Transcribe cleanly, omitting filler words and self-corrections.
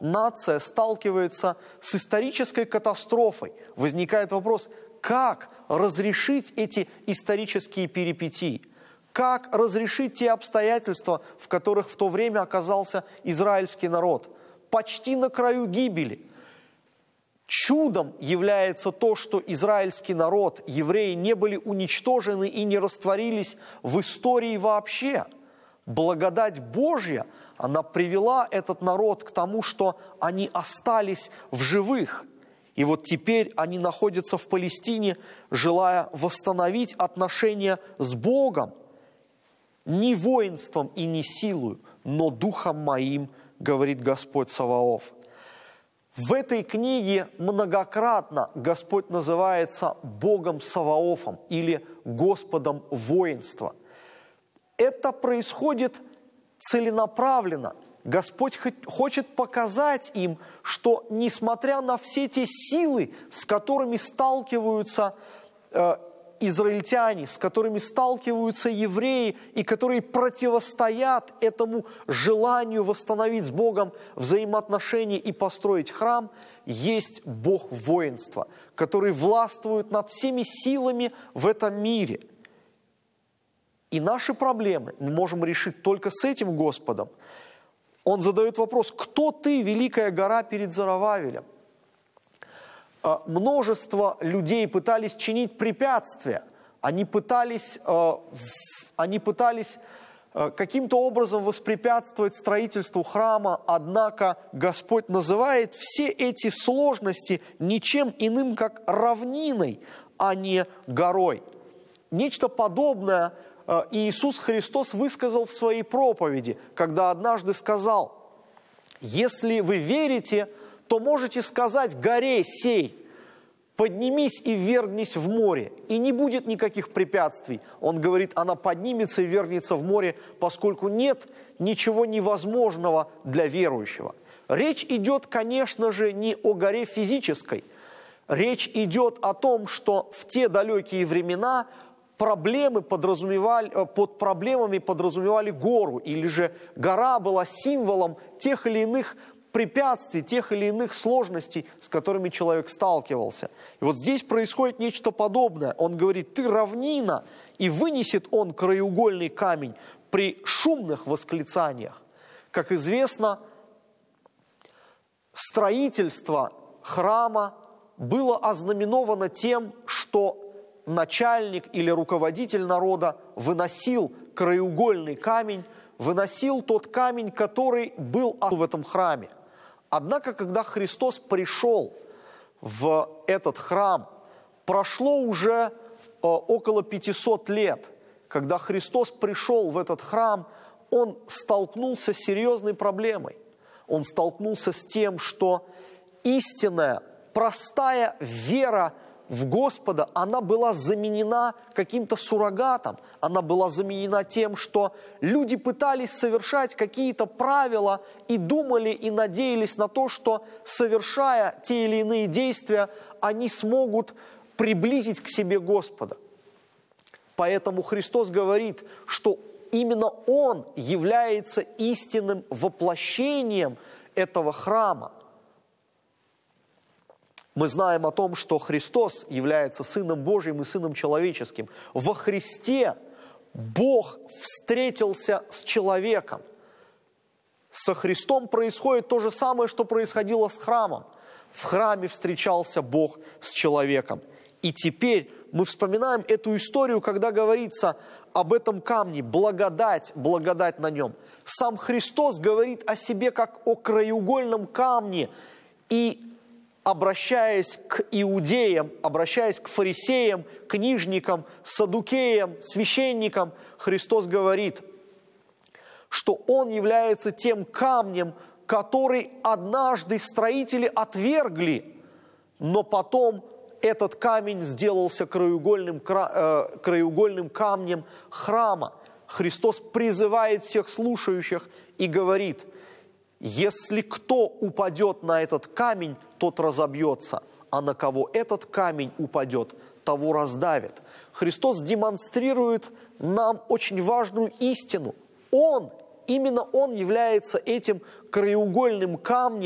нация сталкивается с исторической катастрофой. Возникает вопрос, как разрешить эти исторические перипетии? Как разрешить те обстоятельства, в которых в то время оказался израильский народ? Почти на краю гибели. Чудом является то, что израильский народ, евреи, не были уничтожены и не растворились в истории вообще. Благодать Божья, она привела этот народ к тому, что они остались в живых. И вот теперь они находятся в Палестине, желая восстановить отношения с Богом. Не воинством и не силою, но духом моим, говорит Господь Саваоф. В этой книге многократно Господь называется Богом Саваофом или Господом воинства. Это происходит целенаправленно. Господь хочет показать им, что несмотря на все те силы, с которыми сталкиваются израильтяне, с которыми сталкиваются евреи, и которые противостоят этому желанию восстановить с Богом взаимоотношения и построить храм, есть Бог воинства, который властвует над всеми силами в этом мире. И наши проблемы мы можем решить только с этим Господом. Он задает вопрос: кто ты, великая гора перед Зоровавелем? Множество людей пытались чинить препятствия, они пытались каким-то образом воспрепятствовать строительству храма, однако Господь называет все эти сложности ничем иным, как равниной, а не горой. Нечто подобное Иисус Христос высказал в своей проповеди, когда однажды сказал: «Если вы верите, то можете сказать горе сей: поднимись и ввергнись в море, и не будет никаких препятствий». Он говорит, она поднимется и ввергнется в море, поскольку нет ничего невозможного для верующего. Речь идет, конечно же, не о горе физической. Речь идет о том, что в те далекие времена под проблемами подразумевали гору, или же гора была символом тех или иных препятствий, тех или иных сложностей, с которыми человек сталкивался. И вот здесь происходит нечто подобное. Он говорит: ты равнина, и вынесет он краеугольный камень при шумных восклицаниях. Как известно, строительство храма было ознаменовано тем, что начальник или руководитель народа выносил краеугольный камень, выносил тот камень, который был в этом храме. Однако, когда Христос пришел в этот храм, прошло уже около 500 лет. Когда Христос пришел в этот храм, Он столкнулся с серьезной проблемой. Он столкнулся с тем, что истинная, простая вера в Господа, она была заменена каким-то суррогатом, она была заменена тем, что люди пытались совершать какие-то правила и думали и надеялись на то, что, совершая те или иные действия, они смогут приблизить к себе Господа. Поэтому Христос говорит, что именно Он является истинным воплощением этого храма. Мы знаем о том, что Христос является Сыном Божьим и Сыном Человеческим. Во Христе Бог встретился с человеком. Со Христом происходит то же самое, что происходило с храмом. В храме встречался Бог с человеком. И теперь мы вспоминаем эту историю, когда говорится об этом камне, благодать, благодать на нем. Сам Христос говорит о себе как о краеугольном камне. И обращаясь к иудеям, обращаясь к фарисеям, книжникам, саддукеям, священникам, Христос говорит, что Он является тем камнем, который однажды строители отвергли, но потом этот камень сделался краеугольным камнем храма. Христос призывает всех слушающих и говорит: если кто упадет на этот камень, тот разобьется, а на кого этот камень упадет, того раздавит. Христос демонстрирует нам очень важную истину. Именно Он является этим краеугольным камнем,